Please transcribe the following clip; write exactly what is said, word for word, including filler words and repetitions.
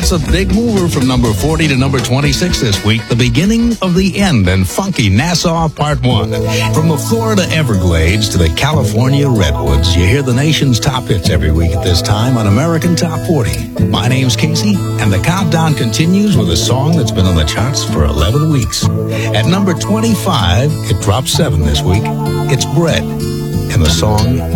That's a big mover from number forty to number twenty-six this week. The beginning of the end and Funky Nassau Part one. From the Florida Everglades to the California Redwoods, you hear the nation's top hits every week at this time on American Top forty. My name's Casey, and the countdown continues with a song that's been on the charts for eleven weeks. At number twenty-five, it dropped seven this week. It's Bread, and the song